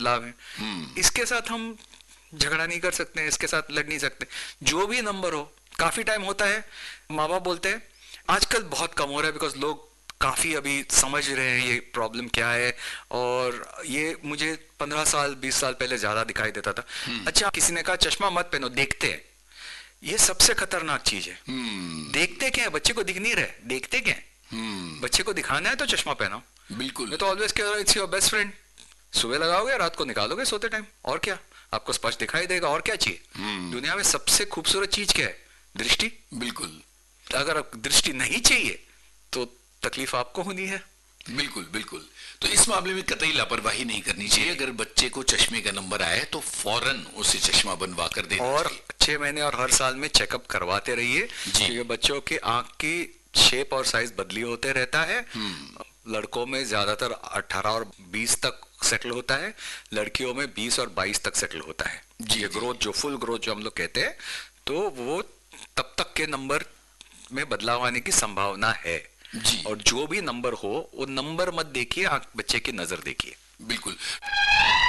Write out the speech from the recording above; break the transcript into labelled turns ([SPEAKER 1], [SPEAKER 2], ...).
[SPEAKER 1] बदलाव है। इसके साथ हम झगड़ा नहीं कर सकते, इसके साथ लड़ नहीं सकते। जो भी नंबर हो, काफी टाइम होता है माँ बाप बोलते हैं, आजकल बहुत कम हो रहा है बिकॉज लोग काफी अभी समझ रहे हैं ये प्रॉब्लम क्या है। और ये मुझे 15 साल 20 साल पहले ज्यादा दिखाई देता था। अच्छा, किसी ने कहा चश्मा मत पहनो, देखते हैं। ये सबसे खतरनाक चीज है। देखते क्या है, बच्चे को दिख नहीं रहे, देखते क्या है? बच्चे को दिखाना है तो चश्मा पहनो।
[SPEAKER 2] बिल्कुल।
[SPEAKER 1] मैं तो ऑलवेज कह रहा हूँ, इट्स योर बेस्ट फ्रेंड। सुबह लगाओगे, रात को निकालोगे सोते टाइम, और क्या? आपको स्पष्ट दिखाई देगा, और क्या चाहिए? दुनिया में सबसे खूबसूरत चीज क्या है? दृष्टि।
[SPEAKER 2] बिल्कुल।
[SPEAKER 1] अगर दृष्टि नहीं चाहिए तो तकलीफ आपको होनी है।
[SPEAKER 2] बिल्कुल बिल्कुल। तो इस मामले में कतई लापरवाही नहीं करनी चाहिए। अगर बच्चे को चश्मे का नंबर आए तो फौरन उसे चश्मा बनवा कर देना
[SPEAKER 1] और
[SPEAKER 2] चाहिए।
[SPEAKER 1] 6 महीने और हर साल में चेकअप करवाते रहिए, क्योंकि बच्चों के आंख की शेप और साइज बदली होते रहता है। लड़कों में ज्यादातर 18 और 20 तक सेटल होता है, लड़कियों में 20 और 22 तक सेटल होता है। ये ग्रोथ, जो फुल ग्रोथ जो हम लोग कहते हैं, तो वो तब तक के नंबर में बदलाव आने की संभावना है
[SPEAKER 2] जी।
[SPEAKER 1] और जो भी नंबर हो, वो नंबर मत देखिए, बच्चे की नजर देखिए।
[SPEAKER 2] बिल्कुल।